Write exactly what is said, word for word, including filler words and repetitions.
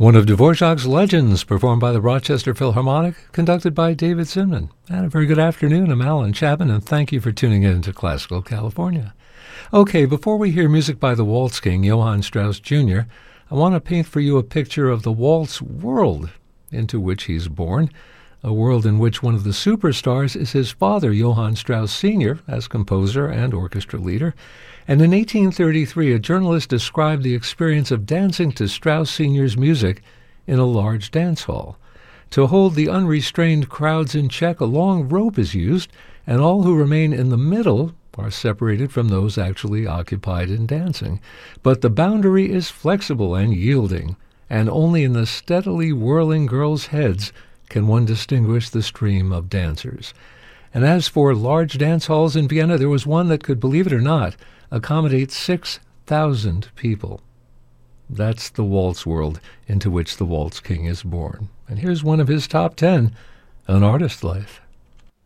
One of Dvorak's legends, performed by the Rochester Philharmonic, conducted by David Zinman. And a very good afternoon. I'm Alan Chapman, and thank you for tuning in to Classical California. Okay, before we hear music by the Waltz King, Johann Strauss Junior, I want to paint for you a picture of the waltz world into which he's born, a world in which one of the superstars is his father, Johann Strauss Senior, as composer and orchestra leader. And in eighteen thirty-three, a journalist described the experience of dancing to Strauss Senior's music in a large dance hall. To hold the unrestrained crowds in check, a long rope is used, and all who remain in the middle are separated from those actually occupied in dancing. But the boundary is flexible and yielding, and only in the steadily whirling girls' heads can one distinguish the stream of dancers. And as for large dance halls in Vienna, there was one that could, believe it or not, accommodate six thousand people. That's the waltz world into which the Waltz King is born. And here's one of his top ten, An Artist's Life.